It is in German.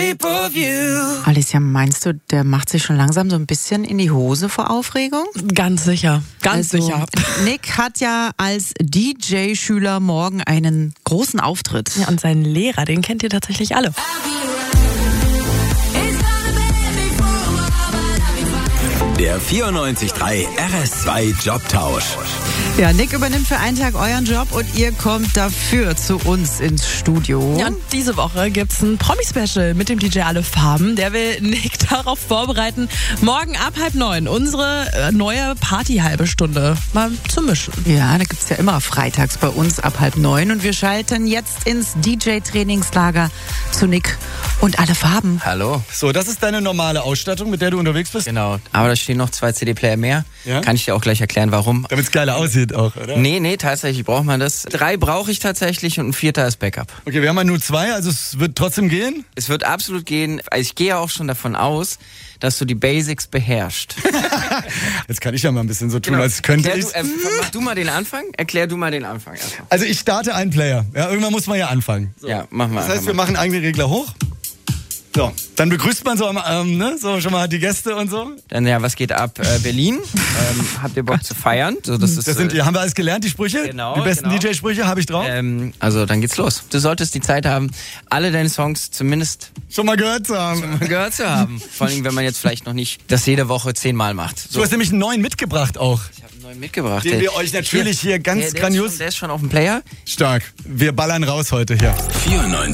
Alicia, meinst du, der macht sich schon langsam so ein bisschen in die Hose vor Aufregung? Ganz sicher, sicher. Nick hat ja als DJ-Schüler morgen einen großen Auftritt. Ja, und seinen Lehrer, den kennt ihr tatsächlich alle. Der 94.3 RS2 Jobtausch. Ja, Nick übernimmt für einen Tag euren Job und ihr kommt dafür zu uns ins Studio. Ja, und diese Woche gibt's ein Promi-Special mit dem DJ Alle Farben. Der will Nick darauf vorbereiten, morgen ab 8:30 unsere neue Party-halbe Stunde mal zu mischen. Ja, da gibt's ja immer freitags bei uns ab 8:30 und wir schalten jetzt ins DJ-Trainingslager zu Nick und Alle Farben. Hallo. So, das ist deine normale Ausstattung, mit der du unterwegs bist? Genau. Aber da stehen noch 2 CD-Player mehr. Ja? Kann ich dir auch gleich erklären, warum. Damit es geiler aussieht auch, oder? Nee, tatsächlich braucht man das. 3 brauche ich tatsächlich und ein 4. ist Backup. Okay, wir haben ja nur 2, also es wird trotzdem gehen? Es wird absolut gehen. Also ich gehe ja auch schon davon aus, dass du die Basics beherrschst. Jetzt kann ich ja mal ein bisschen so tun, als könnte ich. Mach du mal den Anfang. Erklär du mal den Anfang erstmal. Also ich starte einen Player. Ja, irgendwann muss man ja anfangen. So. Ja, mach mal. Das heißt, wir machen eigene Regler hoch. So, dann begrüßt man so, so schon mal die Gäste und so. Dann ja, was geht ab? Berlin. Habt ihr Bock zu feiern? So, das ist, haben wir alles gelernt, die Sprüche? Genau, die besten genau. DJ-Sprüche habe ich drauf. Also dann geht's los. Du solltest die Zeit haben, alle deine Songs zumindest schon mal gehört zu haben. gehört zu haben. Vor allem, wenn man jetzt vielleicht noch nicht das jede Woche 10-mal macht. So. Du hast nämlich einen neuen mitgebracht auch. Ich habe einen neuen mitgebracht. Den wir euch natürlich hier ganz grandios... Der ist schon auf dem Player. Stark. Wir ballern raus heute hier. 94.